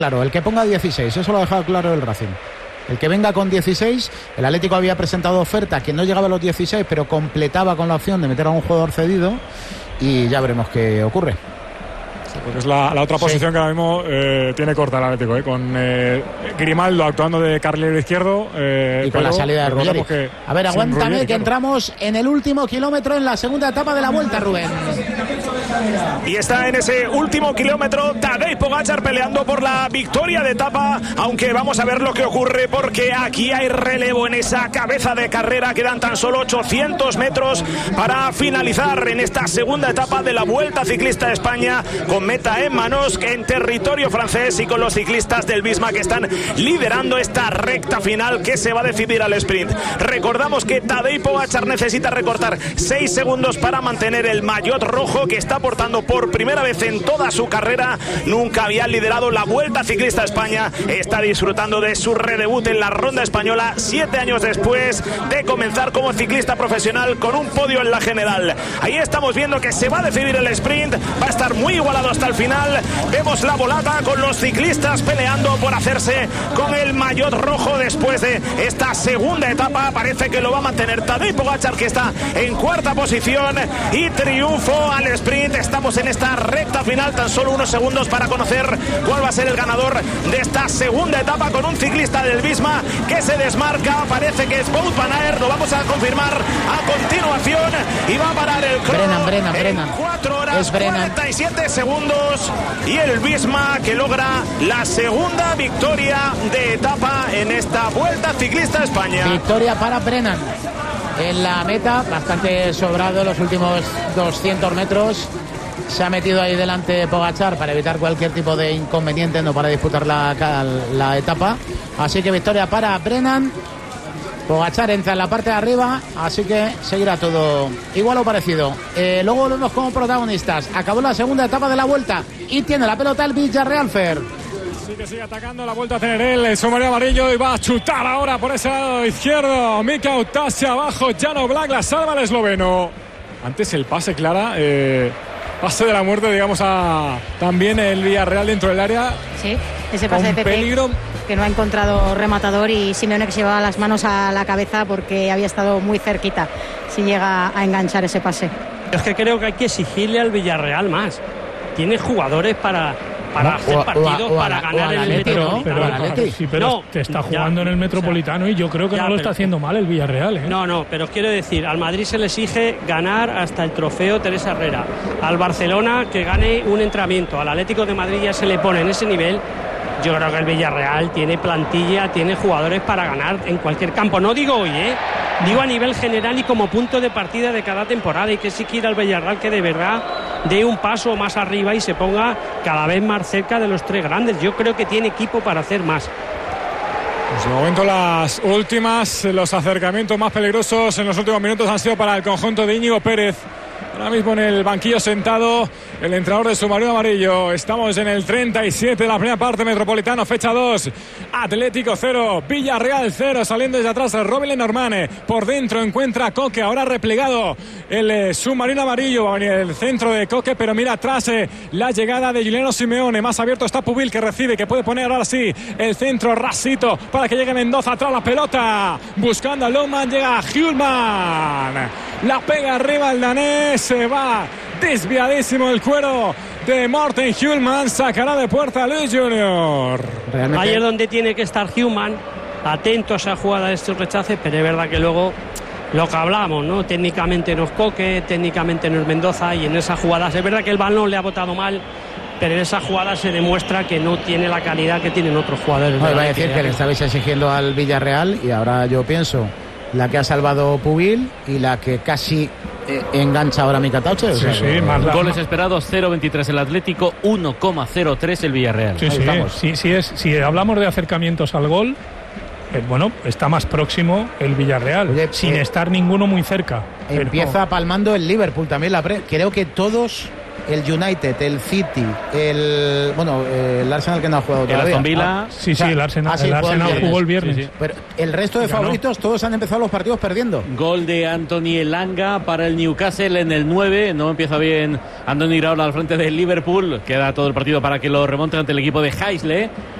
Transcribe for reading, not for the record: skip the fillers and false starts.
Claro, el que ponga 16, eso lo ha dejado claro el Racing. El que venga con 16, el Atlético había presentado oferta que no llegaba a los 16, pero completaba con la opción de meter a un jugador cedido y ya veremos qué ocurre. Sí, porque es la otra posición que ahora mismo tiene corta el Atlético, con Grimaldo actuando de carrilero izquierdo. Y con la salida de Ruggeri. A ver, aguántame Ruggeri, que entramos en el último kilómetro en la segunda etapa de la Vuelta, Rubén. Y está en ese último kilómetro Tadej Pogačar peleando por la victoria de etapa, aunque vamos a ver lo que ocurre porque aquí hay relevo en esa cabeza de carrera. Quedan tan solo 800 metros para finalizar en esta segunda etapa de la Vuelta Ciclista a España, con meta en manos en territorio francés y con los ciclistas del Visma que están liderando esta recta final que se va a decidir al sprint. Recordamos que Tadej Pogačar necesita recortar 6 segundos para mantener el maillot rojo que está portando por primera vez en toda su carrera. Nunca había liderado la Vuelta Ciclista a España. Está disfrutando de su redebut en la ronda española 7 años después de comenzar como ciclista profesional con un podio en la general. Ahí estamos viendo que se va a decidir el sprint. Va a estar muy igualado hasta el final. Vemos la volata con los ciclistas peleando por hacerse con el maillot rojo después de esta segunda etapa. Parece que lo va a mantener Tadej Pogačar, que está en cuarta posición, y triunfo al sprint. Estamos en esta recta final, tan solo unos segundos para conocer cuál va a ser el ganador de esta segunda etapa, con un ciclista del Visma que se desmarca. Parece que es Wout van Aert, lo vamos a confirmar a continuación, y va a parar el crono en 4 horas 47 segundos, y el Visma que logra la segunda victoria de etapa en esta Vuelta Ciclista a España. Victoria para Brennan en la meta, bastante sobrado los últimos 200 metros. Se ha metido ahí delante Pogačar para evitar cualquier tipo de inconveniente, no para disputar la etapa. Así que victoria para Brennan. Pogačar entra en la parte de arriba, así que seguirá todo igual o parecido. Luego volvemos como protagonistas. Acabó la segunda etapa de la Vuelta y tiene la pelota el Villarreal, Fer. Sí, que sigue atacando la Vuelta a tener el submarino amarillo, y va a chutar ahora por ese lado izquierdo. Mika Utasi abajo, Jano Black la salva el esloveno. Antes el pase, Clara, pase de la muerte, digamos, a también el Villarreal dentro del área. Sí, ese pase de Pepe, peligro, que no ha encontrado rematador, y Simeone que se llevaba las manos a la cabeza porque había estado muy cerquita si llega a enganchar ese pase. Es que creo que hay que exigirle al Villarreal más. Tiene jugadores para hacer partidos, para ganar en el Metropolitano. Pero te está jugando en el Metropolitano, y yo creo que no lo está haciendo mal el Villarreal, ¿eh? No, pero quiero decir, al Madrid se le exige ganar hasta el trofeo Teresa Herrera. Al Barcelona que gane un entrenamiento. Al Atlético de Madrid ya se le pone en ese nivel. Yo creo que el Villarreal tiene plantilla, tiene jugadores para ganar en cualquier campo. No digo hoy, digo a nivel general y como punto de partida de cada temporada, y que sí quiera el Villarreal que de verdad dé un paso más arriba y se ponga cada vez más cerca de los 3 grandes. Yo creo que tiene equipo para hacer más. Pues de momento los acercamientos más peligrosos en los últimos minutos han sido para el conjunto de Íñigo Pérez. Ahora mismo en el banquillo sentado el entrenador de submarino amarillo. Estamos en el 37 de la primera parte. Metropolitano, fecha 2. Atlético 0, Villarreal 0. Saliendo desde atrás el Robin Lenormand. Por dentro encuentra a Coque, ahora replegado el submarino amarillo. Va a venir el centro de Coque, pero mira atrás la llegada de Giuliano Simeone. Más abierto está Pubil, que recibe, que puede poner ahora sí el centro rasito para que llegue Mendoza. Atrás la pelota, buscando a Lohmann, llega a Hjulmand. La pega arriba el danés. Se va desviadísimo el cuero de Morten Hjulmand. Sacará de puerta a Luis Junior. Ahí es donde tiene que estar Hjulmand, atento a esa jugada de estos rechaces, pero es verdad que luego lo que hablamos, ¿no? Técnicamente no es Coque, técnicamente no es Mendoza, y en esa jugada es verdad que el balón le ha botado mal, pero en esa jugada se demuestra que no tiene la calidad que tienen otros jugadores. No, iba a decir que le estabais exigiendo al Villarreal, y ahora yo pienso la que ha salvado Pubil y la que casi engancha ahora Mika Tauche. Goles esperados 0,23 el Atlético, 1,03 el Villarreal. Si hablamos de acercamientos al gol, está más próximo el Villarreal, sin estar ninguno muy cerca. Empieza palmando el Liverpool también. Creo que todos el United, el City, el Arsenal que no ha jugado todavía. El Aston Villa. Sí, el Arsenal jugó el viernes. Sí. Pero el resto de favoritos todos han empezado los partidos perdiendo. Gol de Anthony Elanga para el Newcastle en el 9. No empieza bien Andoni Iraola al frente del Liverpool. Queda todo el partido para que lo remonte ante el equipo de Heisle.